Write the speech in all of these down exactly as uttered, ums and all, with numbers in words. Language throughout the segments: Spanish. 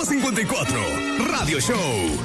Depa cincuenta y cuatro, Radio Show.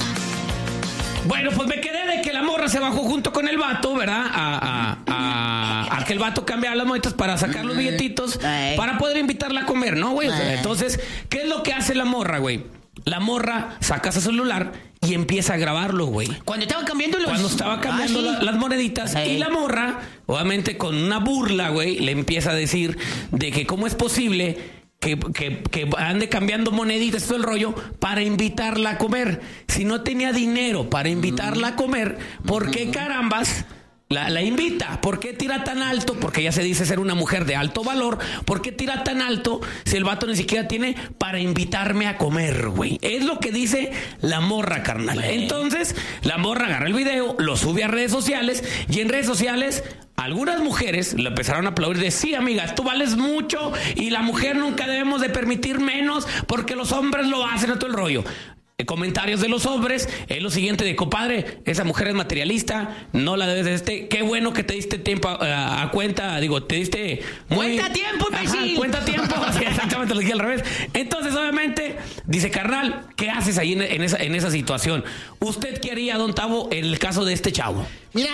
Bueno, pues me quedé de que la morra se bajó junto con el vato, ¿verdad? A, a, a, a que el vato cambiara las monedas para sacar los billetitos para poder invitarla a comer, ¿no, güey? O sea, entonces, ¿qué es lo que hace la morra, güey? La morra saca su celular y empieza a grabarlo, güey. Cuando estaba cambiando los... Cuando estaba cambiando ah, ¿sí? la, las moneditas. Sí. Y la morra, obviamente con una burla, güey, le empieza a decir de que cómo es posible... Que, que, que ande cambiando moneditas, todo el rollo, para invitarla a comer. Si no tenía dinero para invitarla a comer, ¿por qué carambas la, la invita? ¿Por qué tira tan alto? Porque ella se dice ser una mujer de alto valor. ¿Por qué tira tan alto si el vato ni siquiera tiene para invitarme a comer, güey? Es lo que dice la morra, carnal. Entonces, la morra agarra el video, lo sube a redes sociales y en redes sociales... Algunas mujeres le empezaron a aplaudir de sí, amiga, tú vales mucho y la mujer nunca debemos de permitir menos porque los hombres lo hacen a todo el rollo. Comentarios de los hombres es lo siguiente de compadre, esa mujer es materialista, no la debes de este, qué bueno que te diste tiempo a, a cuenta, digo, te diste muy... Cuenta tiempo, imbécil. Cuenta tiempo, sí, exactamente, lo dije al revés. Entonces, obviamente, dice, carnal, ¿qué haces ahí en, en, esa, en esa situación? ¿Usted qué haría, don Tavo, en el caso de este chavo? Mira...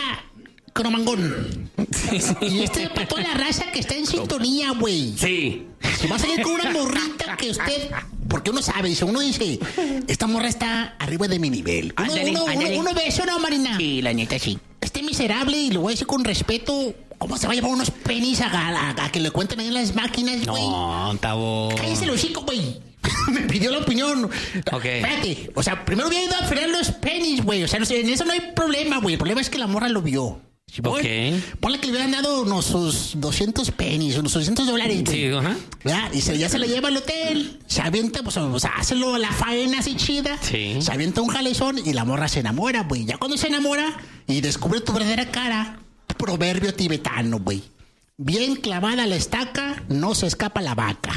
Cromangón. Sí, sí. Y este es para toda la raza que está en sintonía, güey. Sí. Se va a salir con una morrita que usted... Porque uno sabe, dice, uno dice, esta morra está arriba de mi nivel. Uno, Ándale, uno, ándale. uno, uno ve eso, ¿no, Marina? Sí, la neta sí. Este miserable, y lo voy a decir con respeto, ¿cómo se va a llevar unos penis a, a, a que le cuenten ahí en las máquinas, güey? No, Tavo. Cállese el hocico, güey. Me pidió la opinión. Ok. Espérate, o sea, primero había ido a frenar los penis, güey. O sea, no sé, en eso no hay problema, güey. El problema es que la morra lo vio. Sí, okay. Ponle que le hubieran dado unos sus doscientos penis, unos doscientos dólares. Sí, ajá. ¿Verdad? Y se, ya se le lleva al hotel, se avienta, pues, o sea, hace la faena así chida. Sí. Se avienta un jalezón y la morra se enamora, güey. Ya cuando se enamora y descubre tu verdadera cara, proverbio tibetano, güey. Bien clavada la estaca, no se escapa la vaca.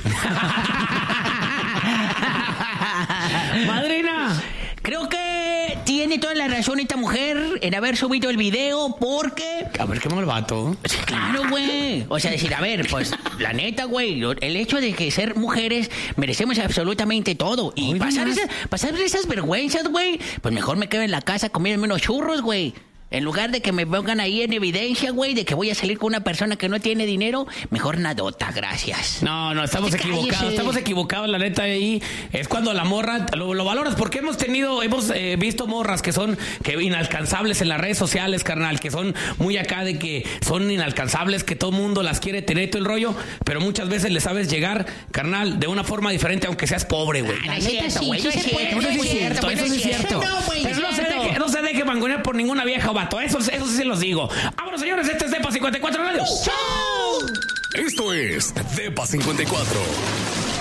Madrina, creo que tiene toda la razón esta mujer en haber subido el video porque... A ver, qué mal vato. Claro, güey. O sea, decir, a ver, pues, la neta, güey, el hecho de que ser mujeres merecemos absolutamente todo. Y Oye, pasar, esa, pasar esas vergüenzas, güey, pues mejor me quedo en la casa comiéndome unos churros, güey. En lugar de que me pongan ahí en evidencia, güey, de que voy a salir con una persona que no tiene dinero, mejor nadota, gracias. No, no, estamos equivocados, cállese. estamos equivocados, la neta, ahí es cuando la morra lo, lo valoras, porque hemos tenido, hemos eh, visto morras que son que inalcanzables en las redes sociales, carnal, que son muy acá de que son inalcanzables, que todo mundo las quiere tener todo el rollo, pero muchas veces le sabes llegar, carnal, de una forma diferente, aunque seas pobre, güey. Ah, no es cierto, güey, no es cierto, eso sí es cierto, eso sí es cierto. Pero no se deje, no se deje mangonear por ninguna vieja, vato, eso, eso sí se los digo. Vámonos, señores, este es Depa cincuenta y cuatro Radio. ¡Show! Esto es Depa cincuenta y cuatro.